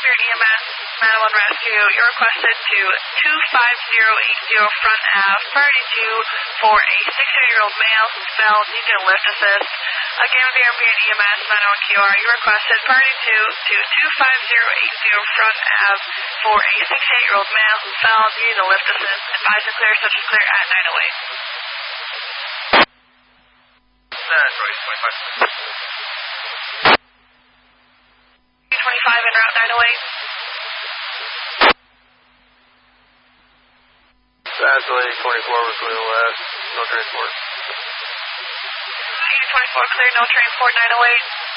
Ambient EMS, 911 Rescue. You're requested to 25080 Front Ave, priority 2 for a 6-year-old male who's fell, needing a lift assist. Again, with the Ambient EMS, 911 QR, you're requested priority 2 to 25080 Front Ave for a 6-year-old male who fell, needing a lift assist. Advise and clear, such as clear at 908. Royce 25. 25 en route 908. Vaseline 24 was going west, no transport. 24 clear, no transport 908.